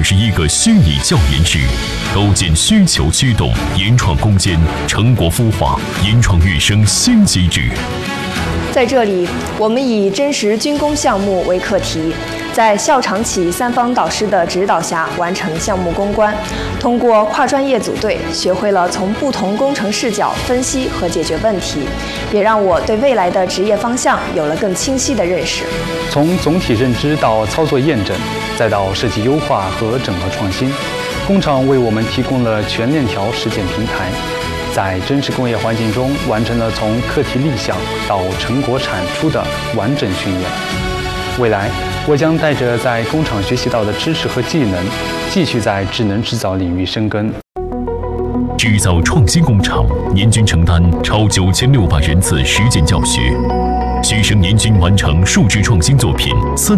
61个虚拟教研室，构建需求驱动研创攻坚、成果孵化研创跃升新机制。 在这里，我们以真实军工项目为课题，在校长企3方导师的指导下完成项目攻关。通过跨专业组队，学会了从不同工程视角分析和解决问题，也让我对未来的职业方向有了更清晰的认识。 从总体认知到操作验证，再到设计优化和整合创新，工厂为我们提供了全链条实践平台。在真实工业环境中，完成了从课题立项到成果产出的完整训练。未来，我将带着在工厂学习到的知识和技能，继续在智能制造领域深耕。 制造创新工厂年均承担超9600人次实践教学，学生年均完成数字创新作品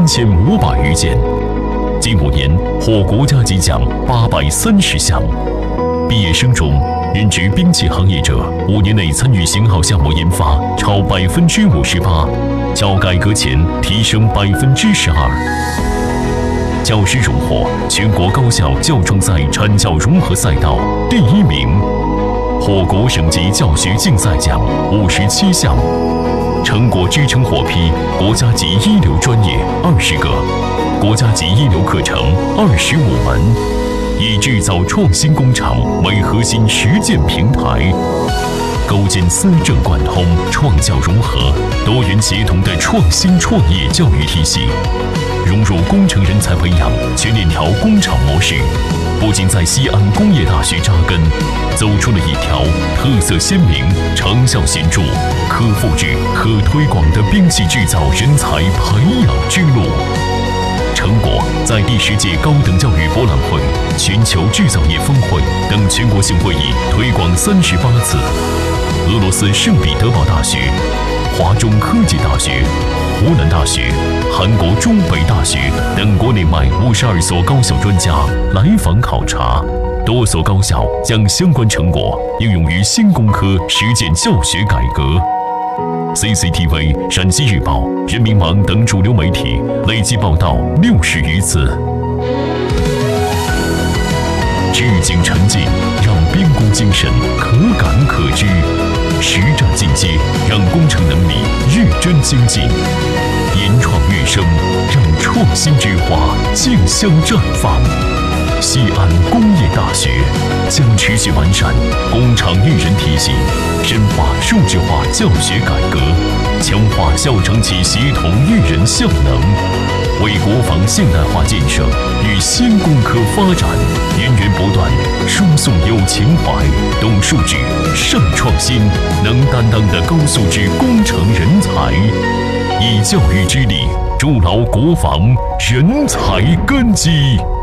3500余件，近5年获国家级奖830项。毕业生中，任职兵器行业者5年内参与型号项目研发超58%，较改革前提升12%。教师荣获全国高校教创赛产教融合赛道第1名，获国省级教学竞赛奖57项，成果支撑获批国家级一流专业20个，国家级一流课程25门。以制造创新工厂为核心实践平台，构建思政贯通、创教融合、多元协同的创新创业教育体系，融入工程人才培养全链条工厂模式，不仅在西安工业大学扎根，走出了一条特色鲜明、成效显著、可复制、可推广的兵器制造人才培养之路。成果在第10届高等教育博览会、全球制造业峰会等全国性会议推广38次。俄罗斯圣彼得堡大学、华中科技大学、湖南大学、韩国中北大学等国内外52所高校专家来访考察，多所高校将相关成果应用于新工科实践教学改革。CCTV、陕西日报、人民网等主流媒体累计报道60余次。致敬沉浸，让编工精神可感可知；实战进阶，让工程能力日臻精进；研创跃升，让创新之花竞相绽放。西安工业大学将持续完善工厂育人体系，深化数字化教学改革，强化校长企协同育人效能，为国防现代化建设与新工科发展源源不断输送有情怀、懂数据、善创新、能担当的高素质工程人才，以教育之力筑牢国防人才根基。